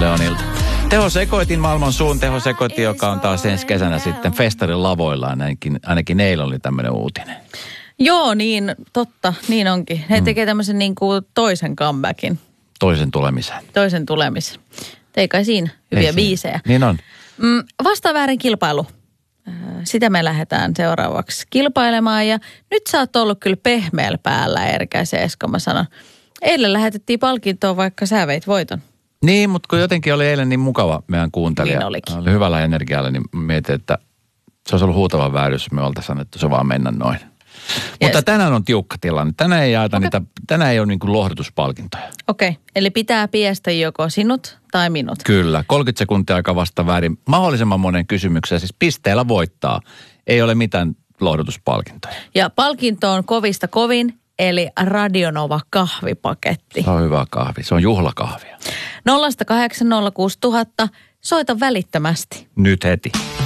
Leonilta. Tehosekoitin, maailman suun tehosekoitin, joka on taas ensi kesänä sitten festarin lavoillaan. Ainakin eilen oli tämmöinen uutinen. Joo, niin totta, niin onkin. He tekee tämmöisen niin kuin toisen comebackin. Toisen tulemisen. Ei kai siinä hyviä biisejä. Niin on. Vastaväärin kilpailu. Sitä me lähdetään seuraavaksi kilpailemaan ja nyt sä oot ollut kyllä pehmeällä päällä, Erkä Seesko, mä sanon. Eilen lähetettiin palkintoa, vaikka sä veit voiton. Niin, mutta kun jotenkin oli eilen niin mukava meidän kuuntelija. Niin olikin. Oli hyvällä energialla, niin mietin, että se olisi ollut huutava vääryys, jos me oltaisiin annettu se vaan mennä noin. Mutta tänään on tiukka tilanne. Tänään ei jaeta tänään ei ole niin kuin lohdutuspalkintoja. Okei, eli pitää piestä joko sinut tai minut. Kyllä, 30 sekuntia aika vasta väärin. Mahdollisimman monen kysymyksen, siis pisteellä voittaa. Ei ole mitään lohdutuspalkintoja. Ja palkinto on kovista kovin, eli Radionova kahvipaketti. Se on hyvä kahvi, se on juhlakahvia. 0806000, soita välittömästi. Nyt heti.